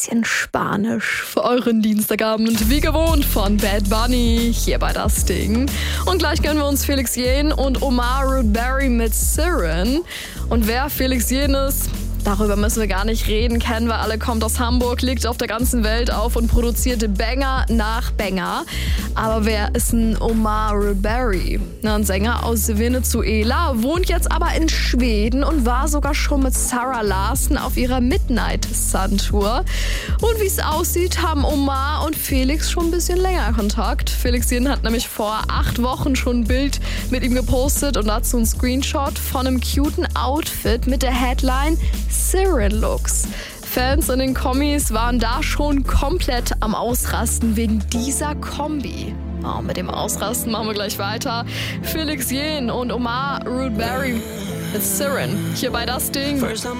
bisschen Spanisch für euren Dienstagabend, wie gewohnt von Bad Bunny, hier bei Das Ding. Und gleich gönnen wir uns Felix Jähn und Omar Rootberry mit Siren. Und wer Felix Jähn ist, darüber müssen wir gar nicht reden, kennen wir alle, kommt aus Hamburg, liegt auf der ganzen Welt auf und produzierte Banger nach Banger. Aber wer ist ein Omar Rootberry? Ein Sänger aus Venezuela, wohnt jetzt aber in Schweden und war sogar schon mit Sarah Larsson auf ihrer Midnight Sun Tour. Und wie es aussieht, haben Omar und Felix schon ein bisschen länger Kontakt. Felix Jähn hat nämlich vor 8 Wochen schon ein Bild mit ihm gepostet und dazu ein Screenshot von einem cuten Outfit mit der Headline Siren Looks. Fans in den Kommis waren da schon komplett am Ausrasten wegen dieser Kombi. Oh, mit dem Ausrasten machen wir gleich weiter. Felix Jähn und Omar Rootberry mit Siren hier bei Das Ding. First I'm